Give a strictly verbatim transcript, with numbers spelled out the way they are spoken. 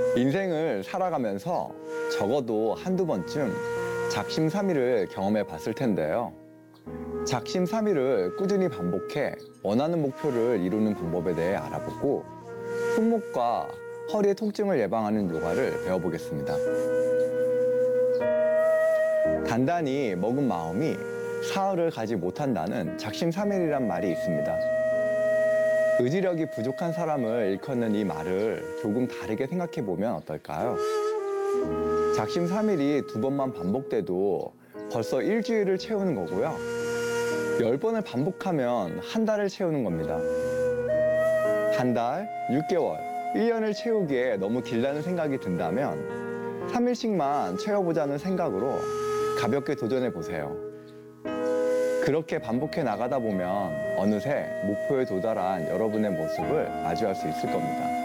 인생을 살아가면서 적어도 한두 번쯤 작심삼일을 경험해 봤을 텐데요. 작심삼일을 꾸준히 반복해 원하는 목표를 이루는 방법에 대해 알아보고 손목과 허리의 통증을 예방하는 요가를 배워보겠습니다. 단단히 먹은 마음이 사흘을 가지 못한다는 작심삼일이란 말이 있습니다. 의지력이 부족한 사람을 일컫는 이 말을 조금 다르게 생각해 보면 어떨까요? 작심삼일이 두 번만 반복돼도 벌써 일주일을 채우는 거고요. 열 번을 반복하면 한 달을 채우는 겁니다. 한 달, 육 개월, 일 년을 채우기에 너무 길다는 생각이 든다면 삼 일씩만 채워보자는 생각으로 가볍게 도전해 보세요. 그렇게 반복해 나가다 보면 어느새 목표에 도달한 여러분의 모습을 마주할 수 있을 겁니다.